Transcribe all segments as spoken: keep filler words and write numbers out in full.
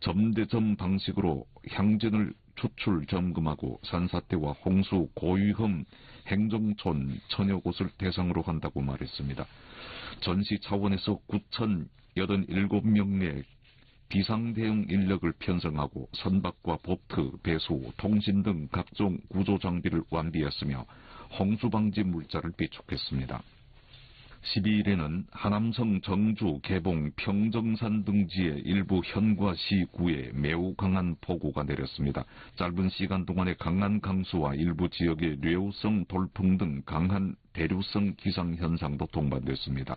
점대점 방식으로 향진을 추출 점검하고 산사태와 홍수, 고위험, 행정촌 천여 곳을 대상으로 한다고 말했습니다. 전시 차원에서 구천팔십칠 명의 비상대응 인력을 편성하고 선박과 보트, 배수, 통신 등 각종 구조장비를 완비했으며 홍수방지 물자를 비축했습니다. 십이일에는 하남성, 정주, 개봉, 평정산 등지의 일부 현과 시구에 매우 강한 폭우가 내렸습니다. 짧은 시간 동안에 강한 강수와 일부 지역의 뇌우성 돌풍 등 강한 대류성 기상현상도 동반됐습니다.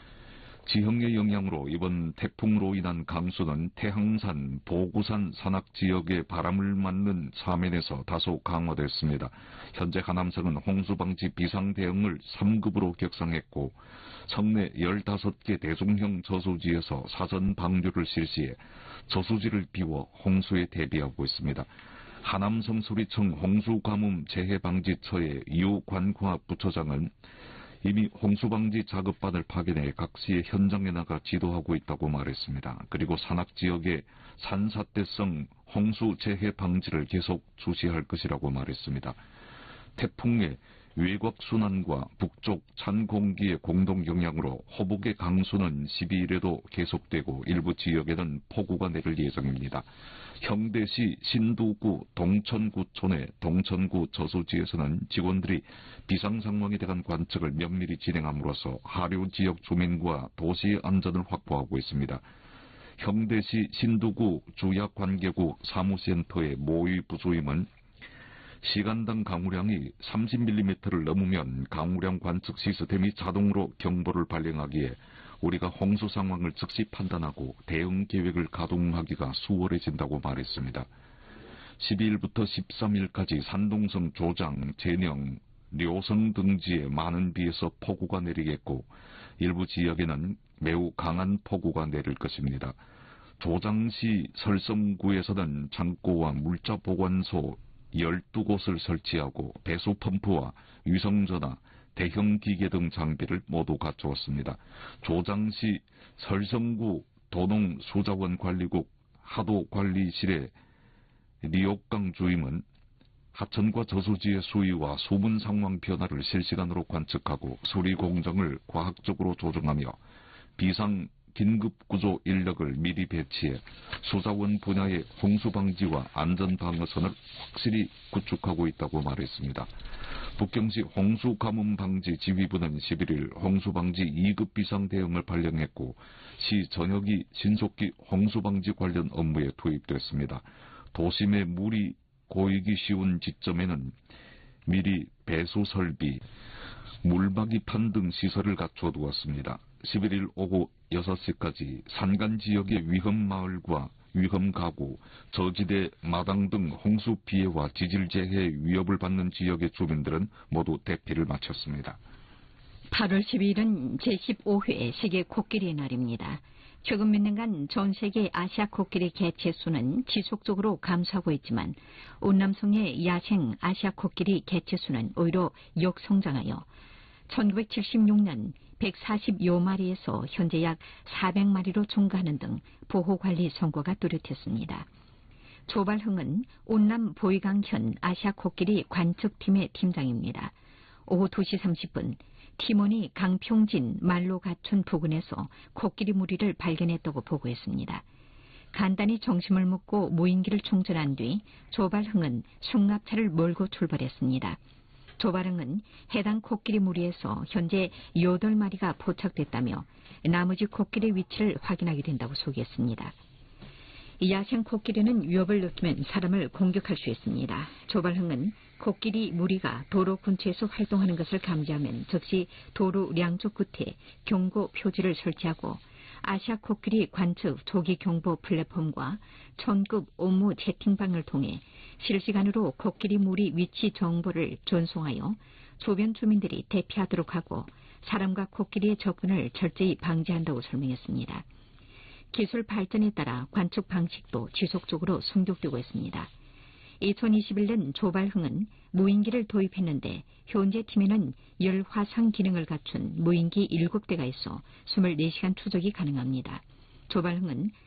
지형의 영향으로 이번 태풍으로 인한 강수는 태항산, 보구산 산악지역의 바람을 맞는 사면에서 다소 강화됐습니다. 현재 하남성은 홍수방지 비상대응을 삼급으로 격상했고 성내 열다섯 개 대중형 저수지에서 사전 방류를 실시해 저수지를 비워 홍수에 대비하고 있습니다. 하남성 소리청 홍수가뭄 재해방지처의 유관화 부처장은 이미 홍수방지 작업반을 파견해 각시의 현장에 나가 지도하고 있다고 말했습니다. 그리고 산악지역의 산사태성 홍수 재해 방지를 계속 주시할 것이라고 말했습니다. 태풍의 외곽순환과 북쪽 찬 공기의 공동 영향으로 호북의 강수는 십이일에도 계속되고 일부 지역에는 폭우가 내릴 예정입니다. 형대시 신두구 동천구촌의 동천구 저수지에서는 직원들이 비상상황에 대한 관측을 면밀히 진행함으로써 하류 지역 주민과 도시의 안전을 확보하고 있습니다. 형대시 신두구 주약관계구 사무센터의 모의 부주임은 시간당 강우량이 삼십 밀리미터를 넘으면 강우량 관측 시스템이 자동으로 경보를 발령하기에 우리가 홍수 상황을 즉시 판단하고 대응 계획을 가동하기가 수월해진다고 말했습니다. 십이일부터 십삼일까지 산동성, 조장, 제령, 료성 등지에 많은 비에서 폭우가 내리겠고 일부 지역에는 매우 강한 폭우가 내릴 것입니다. 조장시 설성구에서는 창고와 물자 보관소 열두 곳을 설치하고 배수 펌프와 위성전화, 대형 기계 등 장비를 모두 갖추었습니다. 조장시 설성구 도농수자원관리국 하도관리실의 리옥강 주임은 하천과 저수지의 수위와 수분 상황 변화를 실시간으로 관측하고 수리 공정을 과학적으로 조정하며 비상 긴급구조 인력을 미리 배치해 수자원 분야의 홍수방지와 안전방어선을 확실히 구축하고 있다고 말했습니다. 북경시 홍수가뭄방지 지휘부는 십일일 홍수방지 이급 비상대응을 발령했고 시 전역이 신속히 홍수방지 관련 업무에 투입됐습니다. 도심에 물이 고이기 쉬운 지점에는 미리 배수 설비, 물박이판 등 시설을 갖춰 두었습니다. 십일일 오후 여섯 시까지 산간 지역의 위험마을과 위험가구, 저지대 마당 등 홍수 피해와 지질재해 위협을 받는 지역의 주민들은 모두 대피를 마쳤습니다. 팔월 십이일은 제십오회 세계 코끼리의 날입니다. 최근 몇 년간 전 세계 아시아 코끼리 개체 수는 지속적으로 감소하고 있지만 온남성의 야생 아시아 코끼리 개체 수는 오히려 역성장하여 천구백칠십육년 백사십여 마리에서 현재 약 사백 마리로 증가하는 등 보호관리 성과가 뚜렷했습니다. 조발흥은 온남 보이강현 아시아 코끼리 관측팀의 팀장입니다. 오후 두 시 삼십 분 팀원이 강평진 말로가촌 부근에서 코끼리 무리를 발견했다고 보고했습니다. 간단히 정심을 묻고 무인기를 충전한 뒤 조발흥은 승합차를 몰고 출발했습니다. 조발흥은 해당 코끼리 무리에서 현재 여덟 마리가 포착됐다며 나머지 코끼리 위치를 확인하게 된다고 소개했습니다. 야생 코끼리는 위협을 느끼면 사람을 공격할 수 있습니다. 조발흥은 코끼리 무리가 도로 근처에서 활동하는 것을 감지하면 즉시 도로 양쪽 끝에 경고 표지를 설치하고 아시아 코끼리 관측 조기 경보 플랫폼과 천급 업무 채팅방을 통해 실시간으로 코끼리 무리 위치 정보를 전송하여 주변 주민들이 대피하도록 하고 사람과 코끼리의 접근을 철저히 방지한다고 설명했습니다. 기술 발전에 따라 관측 방식도 지속적으로 승격되고 있습니다. 이천이십일년 조발흥은 무인기를 도입했는데 현재 팀에는 열화상 기능을 갖춘 무인기 일곱 대가 있어 이십사 시간 추적이 가능합니다. 조발흥은